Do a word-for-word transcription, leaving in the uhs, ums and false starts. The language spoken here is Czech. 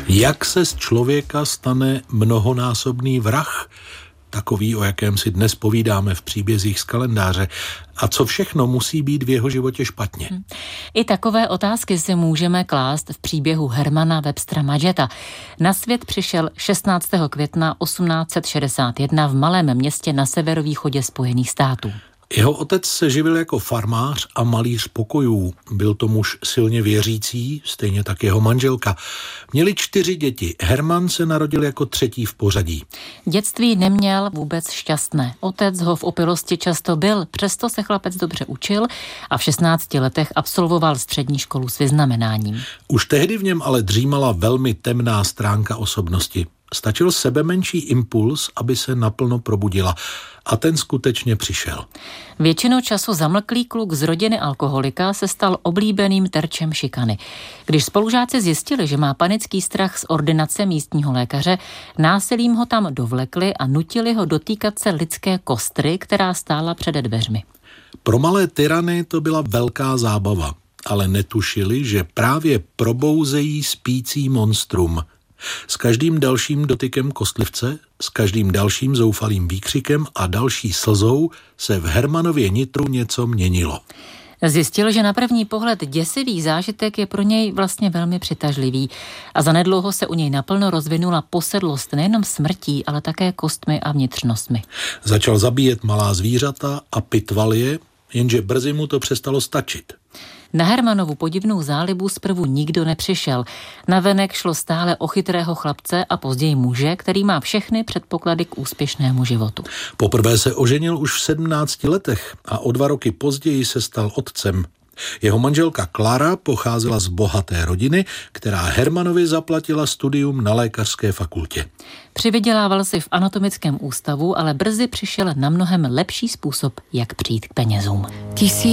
Jak se z člověka stane mnohonásobný vrah? Takový, o jakém si dnes povídáme v příbězích z kalendáře. A co všechno musí být v jeho životě špatně? I takové otázky si můžeme klást v příběhu Hermana Webstera Mageta. Na svět přišel šestnáctého května osmnáct set šedesát jedna v malém městě na severovýchodě Spojených států. Jeho otec se živil jako farmář a malíř pokojů. Byl to muž silně věřící, stejně tak jeho manželka. Měli čtyři děti. Herman se narodil jako třetí v pořadí. Dětství neměl vůbec šťastné. Otec ho v opilosti často byl, přesto se chlapec dobře učil a v šestnácti letech absolvoval střední školu s vyznamenáním. Už tehdy v něm ale dřímala velmi temná stránka osobnosti. Stačil sebemenší impuls, aby se naplno probudila. A ten skutečně přišel. Většinou času zamlklý kluk z rodiny alkoholika se stal oblíbeným terčem šikany. Když spolužáci zjistili, že má panický strach z ordinace místního lékaře, násilím ho tam dovlekli a nutili ho dotýkat se lidské kostry, která stála před dveřmi. Pro malé tyrany to byla velká zábava, ale netušili, že právě probouzejí spící monstrum. S každým dalším dotykem kostlivce, s každým dalším zoufalým výkřikem a další slzou se v Hermanově nitru něco měnilo. Zjistil, že na první pohled děsivý zážitek je pro něj vlastně velmi přitažlivý a zanedlouho se u něj naplno rozvinula posedlost nejenom smrtí, ale také kostmi a vnitřnostmi. Začal zabíjet malá zvířata a pitval je, jenže brzy mu to přestalo stačit. Na Hermanovu podivnou zálibu zprvu nikdo nepřišel. Navenek šlo stále o chytrého chlapce a později muže, který má všechny předpoklady k úspěšnému životu. Poprvé se oženil už v sedmnácti letech a o dva roky později se stal otcem. Jeho manželka Klara pocházela z bohaté rodiny, která Hermanovi zaplatila studium na lékařské fakultě. Přivydělával si v anatomickém ústavu, ale brzy přišel na mnohem lepší způsob, jak přijít k penězům.